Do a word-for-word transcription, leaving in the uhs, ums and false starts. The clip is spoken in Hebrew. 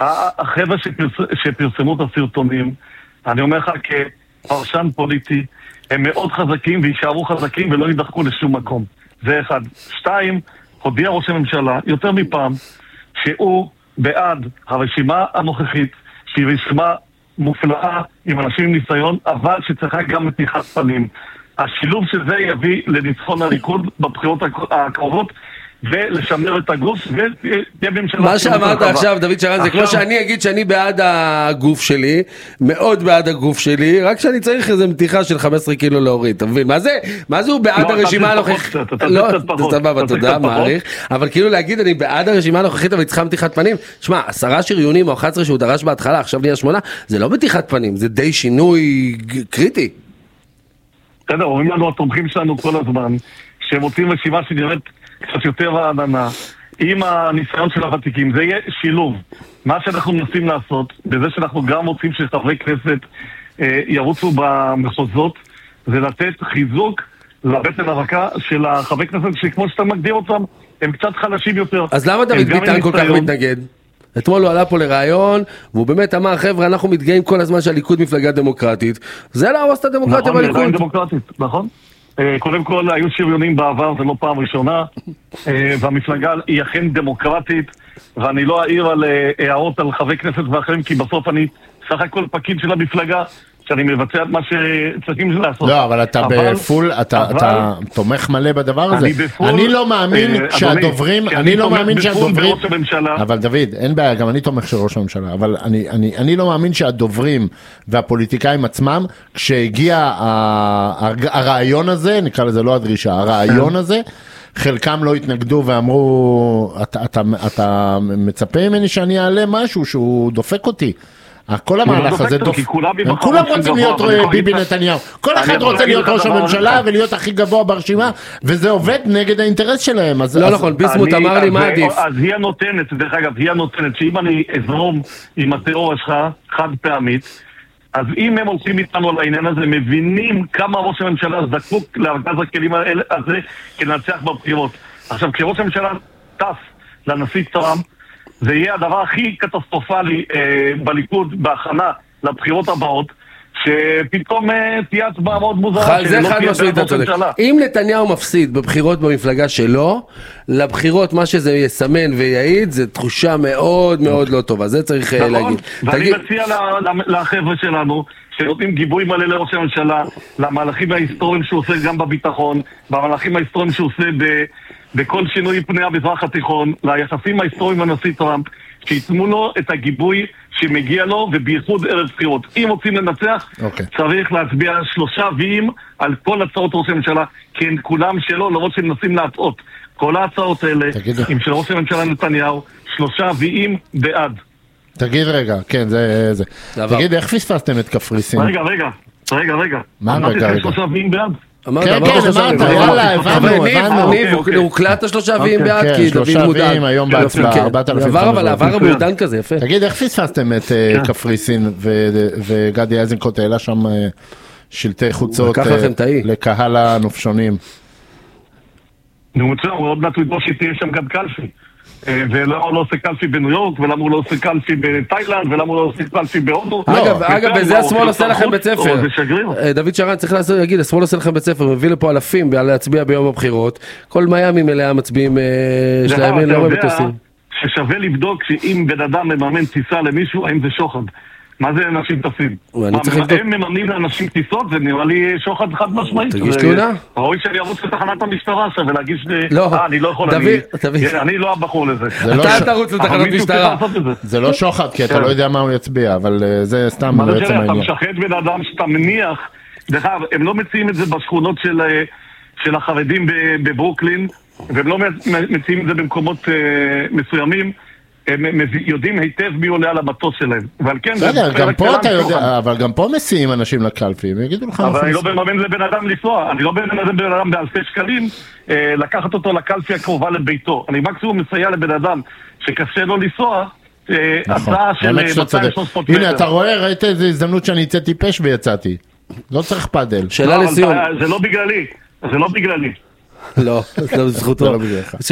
החבר'ה שפרסמו את הסרטונים, אני אומר לך כפרשן פוליטי, הם מאוד חזקים וישארו חזקים ולא ידחקו לשום מקום. זה אחד. שתיים, הודיע ראש הממשלה יותר מפעם שהוא בעד הרשימה הנוכחית, שהיא רשימה מופלאה עם אנשים עם ניסיון, אבל שצריכה גם מתיחת פנים. השילוב של זה יביא לניצחון הליכוד בבחירות הקרובות, ולשמר את הגוף, ותהיה ממשלה... מה שאמרת עכשיו, דוד שרן, זה כמו שאני אגיד שאני בעד הגוף שלי, מאוד בעד הגוף שלי, רק שאני צריך איזו מתיחה של חמישה עשר קילו להוריד, אתה מבין? מה זה? מה זה הוא בעד הרשימה הנוכחית? לא, סבבה, תודה, מעריך. אבל כאילו להגיד, אני בעד הרשימה הנוכחית, אבל צריכה מתיחת פנים. שמע, עשרה שריונים או אחת עשרה שהוא דרש בהתחלה, עכשיו נהיה שמונה, זה לא מתיחת פנים, זה די שינוי קריטי. בסדר, אומרים לנו התומכים שלנו כל הזמן, שהם רוצים רשימה שנראית קצת יותר העננה, עם הניסיון של הוותיקים, זה יהיה שילוב. מה שאנחנו מנסים לעשות, בזה שאנחנו גם רוצים שחברי כנסת אה, ירוצו במחוזות, זה לתת חיזוק לבטן הרכה של החברי כנסת, שכמו שאתה מגדיר אותם, הם קצת חלשים יותר. אז למה דוד ביטן כל כך מתנגד? אתמול הוא עלה פה לראיון, והוא באמת אמר, חבר'ה, אנחנו מתגאים כל הזמן שהליכוד מפלגה דמוקרטית. זה להרוס את הדמוקרטיה בליכוד. נכון, דמוקרטית, נכון. קודם כל, היו שריונים בעבר, זה לא פעם ראשונה, והמפלגה היא אכן דמוקרטית, ואני לא אעיר על הערות על חברי כנסת ואחרים, כי בסוף אני סך הכל פקיד של המפלגה, שאני מבצע את מה שצריכים לעשות. לא, אבל אתה בפול, אתה תומך מלא בדבר הזה. אני לא מאמין שהדוברים, אני לא מאמין שהדוברים, אבל דוד, אין בעיה, גם אני תומך של ראש הממשלה, אבל אני לא מאמין שהדוברים והפוליטיקאים עצמם, כשהגיע הרעיון הזה, נקרא לזה לא הדרישה, הרעיון הזה, חלקם לא התנגדו ואמרו, אתה מצפה ממני שאני אעלה משהו שהוא דופק אותי. כל המהלך הזה דוף, כולם רוצים להיות ביבי נתניהו, כל אחד רוצה להיות ראש הממשלה ולהיות הכי גבוה ברשימה, וזה עובד נגד האינטרס שלהם. לא נכון, ביסמוט אמר לי מה עדיף. אז היא הנותנת, דרך אגב, היא הנותנת, שאם אני אזרום עם התיאוריה שלך חד פעמית, אז אם הם הולכים איתנו על העניין הזה, מבינים כמה ראש הממשלה זקוק לארגז הכלים הזה כנצח בבחירות. עכשיו, כשראש הממשלה טס לנשיא טראמפ, זה יהיה הדבר הכי קטסטרופלי אה, בליכוד בהכנה לבחירות הבאות, שפתאום אה, תהיה הצבעה מאוד מוזרה. זה אחד משמעית הצודק. אם נתניהו מפסיד בבחירות במפלגה שלו, לבחירות מה שזה יסמן ויעיד, זה תחושה מאוד מאוד לא טובה. זה צריך נכון, להגיד. ואני תגיד... מציע לחבר'ה שלנו, שנותנים גיבוי מלא לראש הממשלה, למהלכים ההיסטוריים שהוא עושה גם בביטחון, במהלכים ההיסטוריים שהוא עושה ב... בכל שינוי פני המזרח התיכון, ליחסים ההיסטוריים לנשיא טראמפ, שיתנו לו את הגיבוי שמגיע לו, ובייחוד ערב בחירות. אם רוצים לנצח, okay. צריך להצביע שלושה ויים על כל הצעות ראש הממשלה, כי הן כולם שלו, למרות שהם מנסים להטעות. כל ההצעות האלה, עם של ראש הממשלה נתניהו, שלושה ויים בעד. תגיד רגע, כן, זה זה. תגיד, איך פספסתם את קפריסין? רגע, רגע, רגע, רגע. מה רגע, רגע? שלושה ויים בעד. כן, כן, אמרת, יאללה, הבנו, הבנו. הוא קלט השלושה ויים בעד, כי דוד מודן. שלושה ויים היום בהצבעה, ארבעת אלפים. עבר אבל עבר המודן כזה, יפה. תגיד, איך פספסתם את קפריסין, וגדי איזנקוט העלה שם שלטי חוצות לקהל הנופשונים? נו, מצוין, הוא עוד מעט הוא ידעו שתהיה שם גם קלפי. ולמה הוא לא עושה קלפי בניו יורק, ולמה הוא לא עושה קלפי בתאילנד, ולמה הוא לא עושה קלפי בהודו. אגב, אגב, בזה השמאל עושה לכם בית ספר. דוד שרן צריך להגיד, השמאל עושה לכם בית ספר, מביא לפה אלפים להצביע ביום הבחירות. כל מיאמי מלאה מצביעים של הימין לא רואה בטוסים. ששווה לבדוק שאם בן אדם מממן טיסה למישהו, האם זה שוחד. מה זה אנשים טסים? הם מממנים לאנשים טיסות, זה נראה לי שוחד חד משמעית. תגיש תלונה? ראוי שאני ארוץ לתחנת המשטרה עכשיו ולהגיש... לא, אני לא יכול, אני לא הבחור לזה. אתה תרוץ לתחנת משטרה. זה לא שוחד, כי אתה לא יודע מה הוא יצביע, אבל זה סתם בעצם העניין. אתה משחד בן אדם שאתה מניח, דרך אגב, הם לא מציעים את זה בשכונות של החרדים בברוקלין, והם לא מציעים את זה במקומות מסוימים, הם יודעים היטב מי עולה על המטוס שלהם. בסדר, גם פה אתה יודע, אבל גם פה מסיעים אנשים לקלפי, הם יגידו לך... אבל אני לא במאמן לבן אדם לנסוע, אני לא במאמן לבן אדם באלפי שקלים, לקחת אותו לקלפי הקרובה לביתו. אני מקסימום מסייע לבן אדם שקשה לו לנסוע, הצעה של מאתיים שלוש מאות מטר. הנה, אתה רואה, ראית איזו הזדמנות שאני יצאתי פש ויצאתי. לא צריך פאדל. שאלה לסיום. זה לא בגללי, זה לא בגללי. לא, זה זכותו.